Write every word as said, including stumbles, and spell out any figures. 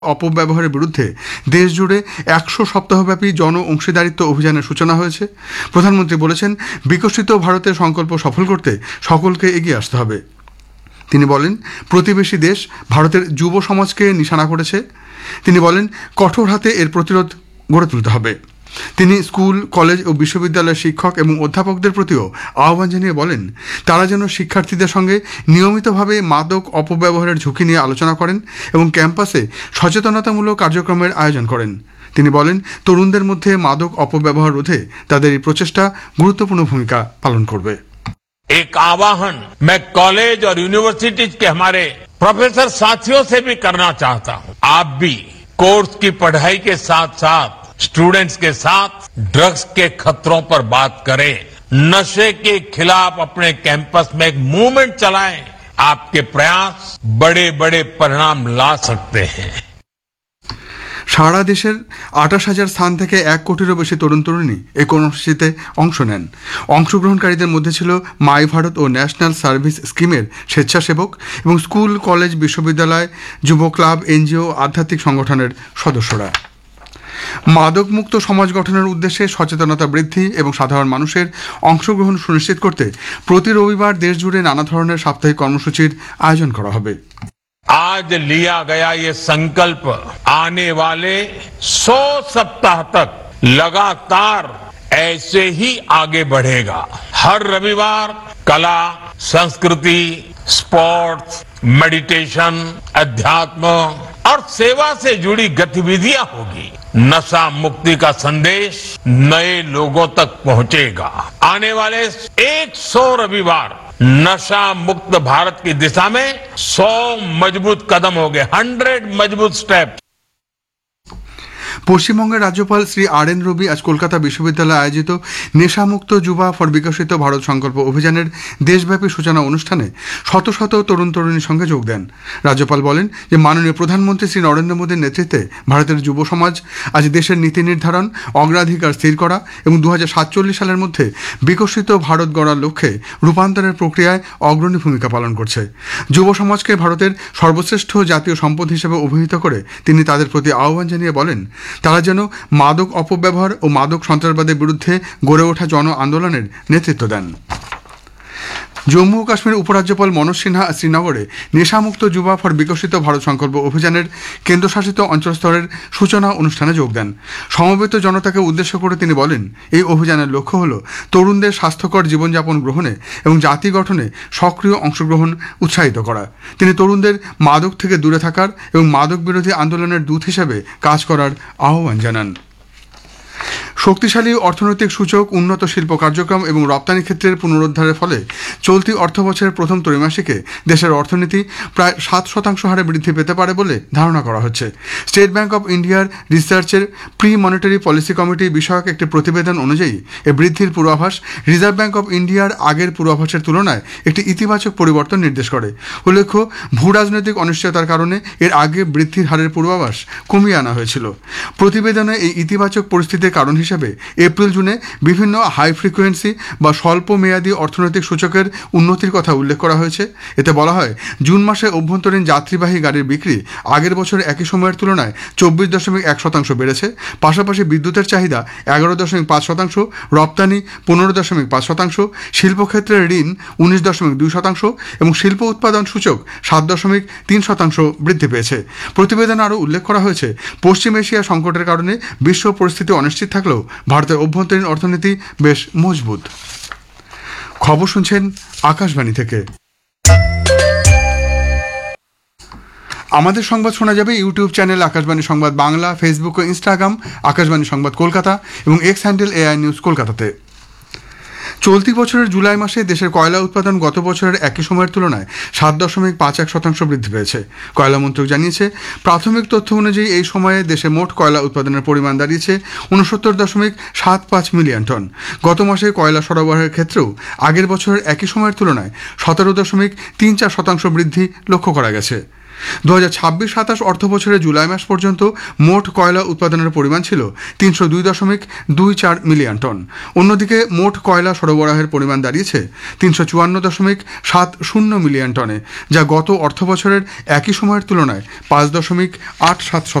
অপব্যবহারের বিরুদ্ধে দেশ জুড়ে একশো সপ্তাহব্যাপী জন অংশীদারিত্ব অভিযানের সূচনা হয়েছে। প্রধানমন্ত্রী বলেছেন, বিকশিত ভারতের সংকল্প সফল করতে সকলকে এগিয়ে আসতে হবে। তিনি বলেন, প্রতিবেশী দেশ ভারতের যুব সমাজকে নিশানা করেছে। তিনি বলেন, কঠোর হাতে এর প্রতিরোধ গড়ে তুলতে হবে। তিনি স্কুল, কলেজ ও বিশ্ববিদ্যালয়ের শিক্ষক এবং অধ্যাপকদের প্রতিও আহ্বান জানিয়ে বলেন, তারা যেন শিক্ষার্থীদের সঙ্গে নিয়মিতভাবে মাদক অপব্যবহারের ঝুঁকি নিয়ে আলোচনা করেন এবং ক্যাম্পাসে সচেতনতামূলক কার্যক্রমের আয়োজন করেন। তিনি বলেন, তরুণদের মধ্যে মাদক অপব্যবহার রোধে তাদের এই প্রচেষ্টা গুরুত্বপূর্ণ ভূমিকা পালন করবে। एक आवाहन मैं कॉलेज और यूनिवर्सिटीज के हमारे प्रोफेसर साथियों से भी करना चाहता हूं। आप भी कोर्स की पढ़ाई के साथ साथ स्टूडेंट्स के साथ ड्रग्स के खतरों पर बात करें, नशे के खिलाफ अपने कैंपस में एक मूवमेंट चलाएं। आपके प्रयास बड़े बड़े परिणाम ला सकते हैं। সারা দেশের আটাশ হাজার স্থান থেকে এক কোটিরও বেশি তরুণ তরুণী এই কর্মসূচিতে অংশ নেন। অংশগ্রহণকারীদের মধ্যে ছিল মাই ভারত ও ন্যাশনাল সার্ভিস স্কিমের স্বেচ্ছাসেবক এবং স্কুল, কলেজ, বিশ্ববিদ্যালয়, যুব ক্লাব, এনজিও, আধ্যাত্মিক সংগঠনের সদস্যরা। মাদকমুক্ত সমাজ গঠনের উদ্দেশ্যে সচেতনতা বৃদ্ধি এবং সাধারণ মানুষের অংশগ্রহণ সুনিশ্চিত করতে প্রতি রবিবার দেশ জুড়ে নানা ধরনের সাপ্তাহিক কর্মসূচির আয়োজন করা হবে। आज लिया गया ये संकल्प आने वाले सौ सप्ताह तक लगातार ऐसे ही आगे बढ़ेगा। हर रविवार कला, संस्कृति, स्पोर्ट्स, मेडिटेशन, अध्यात्म और सेवा से जुड़ी गतिविधियां होगी। नशा मुक्ति का संदेश नए लोगों तक पहुंचेगा। आने वाले सौ रविवार नशा मुक्त भारत की दिशा में सौ मजबूत कदम हो गए, हंड्रेड मजबूत स्टेप। পশ্চিমবঙ্গের রাজ্যপাল শ্রী আর এন রবি আজ কলকাতা বিশ্ববিদ্যালয়ে আয়োজিত নেশামুক্ত যুবা ফর বিকশিত ভারত সংকল্প অভিযানের দেশব্যাপী সূচনা অনুষ্ঠানে শত শত তরুণ তরুণীর সঙ্গে যোগ দেন। রাজ্যপাল বলেন যে মাননীয় প্রধানমন্ত্রী শ্রী নরেন্দ্র মোদীর নেতৃত্বে ভারতের যুব সমাজ আজ দেশের নীতি নির্ধারণ, অগ্রাধিকার স্থির করা এবং দু হাজার সাতচল্লিশ সালের মধ্যে বিকশিত ভারত গড়ার লক্ষ্যে রূপান্তরের প্রক্রিয়ায় অগ্রণী ভূমিকা পালন করছে। যুব সমাজকে ভারতের সর্বশ্রেষ্ঠ জাতীয় সম্পদ হিসেবে অভিহিত করে তিনি তাদের প্রতি আহ্বান জানিয়ে বলেন, তারা যেন মাদক অপব্যবহার ও মাদক সন্ত্রাসবাদের বিরুদ্ধে গড়ে ওঠা জন আন্দোলনের নেতৃত্ব দেন। জম্মু ও কাশ্মীর উপরাজ্যপাল মনোজ সিনহা শ্রীনগরে নেশামুক্ত যুবা ফর বিকশিত ভারত সংকল্প অভিযানের কেন্দ্রশাসিত অঞ্চল স্তরের সূচনা অনুষ্ঠানে যোগ দেন। সমবেত জনতাকে উদ্দেশ্য করে তিনি বলেন, এই অভিযানের লক্ষ্য হল তরুণদের স্বাস্থ্যকর জীবনযাপন গ্রহণে এবং জাতি গঠনে সক্রিয় অংশগ্রহণ উৎসাহিত করা। তিনি তরুণদের মাদক থেকে দূরে থাকার এবং মাদক বিরোধী আন্দোলনের দূত হিসেবে কাজ করার আহ্বান জানান। শক্তিশালী অর্থনৈতিক সূচক, উন্নত শিল্প কার্যক্রম এবং রপ্তানি ক্ষেত্রের পুনরুদ্ধারের ফলে চলতি অর্থ বছরের প্রথম ত্রৈমাসিকে দেশের অর্থনীতি প্রায় সাত শতাংশ হারে বৃদ্ধি পেতে পারে বলে ধারণা করা হচ্ছে। স্টেট ব্যাংক অব ইন্ডিয়ার রিসার্চের প্রি মনিটারি পলিসি কমিটি বিষয়ক একটি প্রতিবেদন অনুযায়ী এ বৃদ্ধির পূর্বাভাস রিজার্ভ ব্যাংক অব ইন্ডিয়ার আগের পূর্বাভাসের তুলনায় একটি ইতিবাচক পরিবর্তন নির্দেশ করে। উল্লেখ্য, ভূ রাজনৈতিক অনিশ্চয়তার কারণে এর আগে বৃদ্ধির হারের পূর্বাভাস কমিয়ে আনা হয়েছিল। প্রতিবেদনে এই ইতিবাচক পরিস্থিতির কারণ হিসেবে এপ্রিল জুনে বিভিন্ন হাই ফ্রিকোয়েন্সি বা স্বল্প মেয়াদী অর্থনৈতিক সূচকের উন্নতির কথা উল্লেখ করা হয়েছে। এতে বলা হয়, জুন মাসে অভ্যন্তরীণ যাত্রীবাহী গাড়ির বিক্রি আগের বছর একই সময়ের তুলনায় চব্বিশ দশমিক এক শতাংশ বেড়েছে। পাশাপাশি বিদ্যুতের চাহিদা এগারো দশমিক পাঁচ শতাংশ, রপ্তানি পনেরো দশমিক পাঁচ শতাংশ, শিল্পক্ষেত্রের ঋণ উনিশ দশমিক দুই শতাংশ এবং শিল্প উৎপাদন সূচক সাত দশমিক তিন শতাংশ বৃদ্ধি পেয়েছে। প্রতিবেদনে আরও উল্লেখ করা হয়েছে, পশ্চিম এশিয়া সংকটের কারণে বিশ্ব পরিস্থিতি অনিশ্চিত থাকলেও ভারতের অভ্যন্তরীণ অর্থনীতি বেশ মজবুত। খবর শুনছেন আকাশবাণী থেকে। আমাদের সংবাদ শোনা যাবে ইউটিউব চ্যানেল আকাশবাণী সংবাদ বাংলা, ফেসবুক ও ইনস্টাগ্রাম আকাশবাণী সংবাদ কলকাতা এবং এক্স হ্যান্ডেল এআই নিউজ কলকাতাতে। চলতি বছরের জুলাই মাসে দেশের কয়লা উৎপাদন গত বছরের একই সময়ের তুলনায় সাত দশমিক পাঁচ এক শতাংশ বৃদ্ধি পেয়েছে। কয়লা মন্ত্রক জানিয়েছে, প্রাথমিক তথ্য অনুযায়ী এই সময়ে দেশে মোট কয়লা উৎপাদনের পরিমাণ দাঁড়িয়েছে উনসত্তর দশমিক সাত পাঁচ মিলিয়ন টন। গত মাসে কয়লা সরবরাহের ক্ষেত্রেও আগের বছরের একই সময়ের তুলনায় সতেরো দশমিক তিন চার শতাংশ বৃদ্ধি লক্ষ্য করা গেছে। দু হাজার ছাব্বিশ সাতাশ অর্থ বছরের জুলাই মাস পর্যন্ত মোট কয়লা উৎপাদনের পরিমাণ ছিল তিনশো দুই দশমিক দুই চার মিলিয়ন টন। অন্যদিকে মোট কয়লা সরবরাহের পরিমাণ দাঁড়িয়েছে তিনশো চুয়ান্ন দশমিক সাত শূন্য মিলিয়ন টনে, যা গত অর্থ বছরের একই সময়ের তুলনায় পাঁচ দশমিক আট সাত